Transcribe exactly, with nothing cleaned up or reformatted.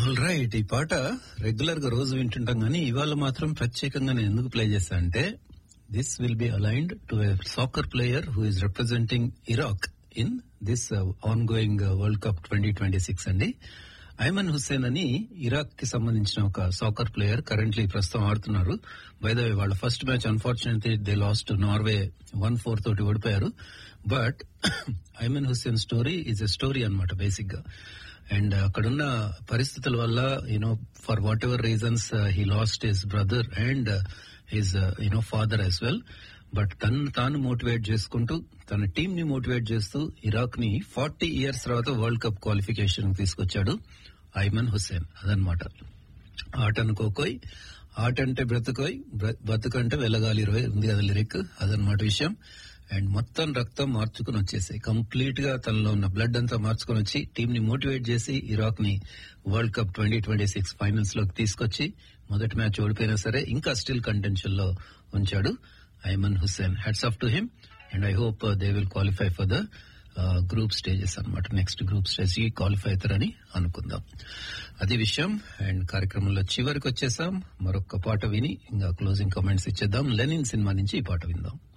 All right, ఈ పాట regular గా రోజు వింటుంటాం కానీ ఇవాళ మాత్రం ప్రత్యేకంగా నేను ఎందుకు ప్లే చేశా అంటే this will be aligned to a soccer player who is representing Iraq in this on going world cup twenty twenty six అండి. ఐమన్ హుస్సేన్ అని ఇరాక్ కి సంబంధించిన ఒక సాకర్ ప్లేయర్ కరెంట్లీ ప్రస్తుతం ఆడుతున్నారు. బై ద వే వాళ్ళ first match unfortunately they last Norway one four తోటి ఓడిపోయారు. But Aiman Hussain story is a story అన్నమాట బేసిక్ గా. అండ్ అక్కడున్న పరిస్థితుల వల్ల you know for what ever reasons he lost his brother and his you know father as well. But తను తాను motivate చేసుకుంటూ తన టీం ని మోటివేట్ చేస్తూ ఇరాక్ ని ఫార్టీ ఇయర్స్ తర్వాత వరల్డ్ కప్ క్వాలిఫికేషన్ తీసుకొచ్చాడు ఐమన్ హుస్సేన్. అదనమాట ఆట అనుకోకోయ్, ఆట అంటే బ్రతుకోయ్, బతుకంటే వెలగాలి ఇరవై ఉంది కదా లిరిక్. అదనమాట విషయం. అండ్ మొత్తం రక్తం మార్చుకుని వచ్చేసాయి, కంప్లీట్ గా తనలో ఉన్న బ్లడ్ అంతా మార్చుకుని వచ్చి టీం ని మోటివేట్ చేసి ఇరాక్ ని world cup twenty twenty six finals లోకి తీసుకొచ్చి మొదటి మ్యాచ్ ఓడిపోయినా సరే ఇంకా స్టిల్ కంటెన్షన్ లో ఉంచాడు Aiman Hussain. Hats off to him and I hope they will qualify for the group stages అనమాట. నెక్స్ట్ గ్రూప్ స్టేజ్ కి క్వాలిఫై అవుతారని అనుకుందాం. అది విషయం. అండ్ కార్యక్రమంలో చివరికి వచ్చేసాం. మరొక పాట విని ఇంకా క్లోజింగ్ కామెంట్స్ ఇచ్చేద్దాం. లెనిన్ సినిమా నుంచి ఈ పాట విందాం.